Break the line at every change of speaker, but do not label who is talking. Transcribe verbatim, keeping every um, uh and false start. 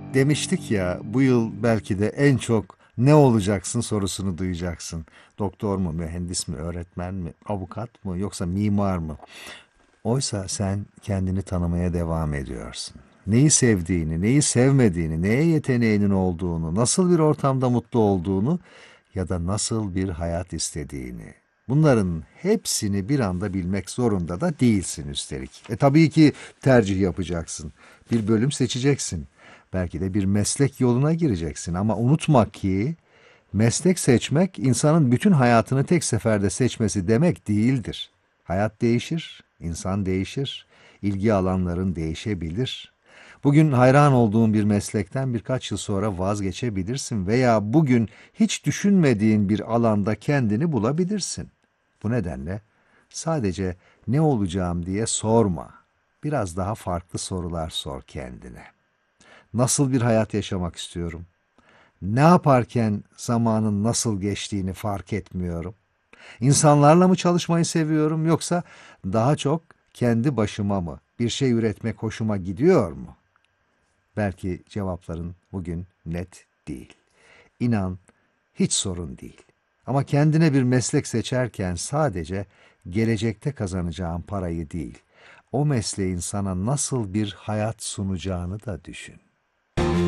Demiştik ya, bu yıl belki de en çok ne olacaksın sorusunu duyacaksın. Doktor mu, mühendis mi, öğretmen mi, avukat mı yoksa mimar mı? Oysa sen kendini tanımaya devam ediyorsun. Neyi sevdiğini, neyi sevmediğini, neye yeteneğinin olduğunu, nasıl bir ortamda mutlu olduğunu ya da nasıl bir hayat istediğini. Bunların hepsini bir anda bilmek zorunda da değilsin üstelik. E tabii ki tercih yapacaksın. Bir bölüm seçeceksin. Belki de bir meslek yoluna gireceksin ama unutma ki meslek seçmek insanın bütün hayatını tek seferde seçmesi demek değildir. Hayat değişir, insan değişir, ilgi alanların değişebilir. Bugün hayran olduğun bir meslekten birkaç yıl sonra vazgeçebilirsin veya bugün hiç düşünmediğin bir alanda kendini bulabilirsin. Bu nedenle sadece ne olacağım diye sorma. Biraz daha farklı sorular sor kendine. Nasıl bir hayat yaşamak istiyorum? Ne yaparken zamanın nasıl geçtiğini fark etmiyorum. İnsanlarla mı çalışmayı seviyorum yoksa daha çok kendi başıma mı? Bir şey üretmek hoşuma gidiyor mu? Belki cevapların bugün net değil. İnan, hiç sorun değil. Ama kendine bir meslek seçerken sadece gelecekte kazanacağın parayı değil, o mesleğin sana nasıl bir hayat sunacağını da düşün.